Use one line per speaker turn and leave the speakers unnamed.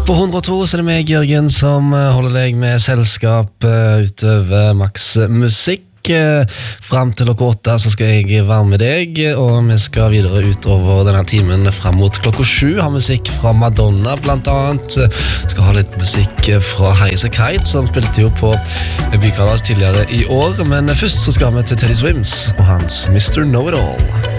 På 102 så er det meg, Jørgen, som holder deg med selskap utover Max Musikk. Frem til klokka 8 så skal jeg være med deg, og vi skal videre utover denne timen frem mot klokka 7. Ha musikk fra Madonna blant annet. Skal ha litt musikk fra Highas A Kite, som spilte jo på Bykalas tidligere i år. Men først så skal vi til Teddy Swims og hans Mr. Know-It-All.